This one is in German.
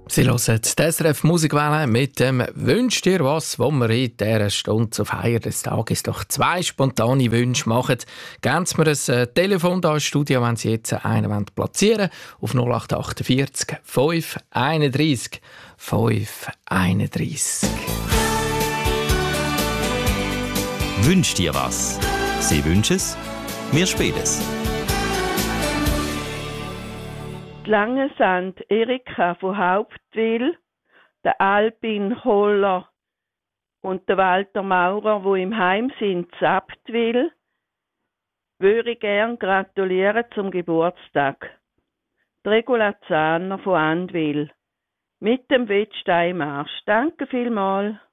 Sie hören die SRF Musikwelle mit dem «Wünsch dir was», wo wir in dieser Stunde zur Feier des Tages doch 2 spontane Wünsche machen. Geben Sie mir ein Telefon da ins Studio, wenn Sie jetzt einen platzieren wollen, auf 0848 531 531. Wünsch dir was? Sie wünschen es, wir spielen es. Die Lange Sand Erika von Hauptwil, der Albin Holler und der Walter Maurer, wo im Heim sind, in Abtwil, würde ich gern gratulieren zum Geburtstag. Die Regula Zahner von Andwil mit dem Wettsteinmarsch. Danke vielmals.